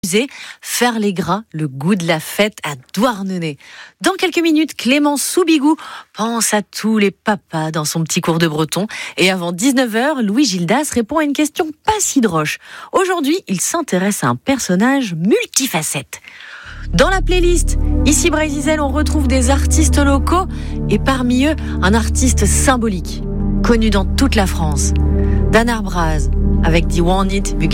Faire les gras, le goût de la fête à Douarnenez. Dans quelques minutes, Clémence Soubigou pense à tous les papas dans son petit cours de breton. Et avant 19h, Louis Gildas répond à une question pas si droche. Aujourd'hui, il s'intéresse à un personnage multifacette. Dans la playlist, ici Brésil, on retrouve des artistes locaux et parmi eux, un artiste symbolique, connu dans toute la France. Dan Arbraz, avec The Want It,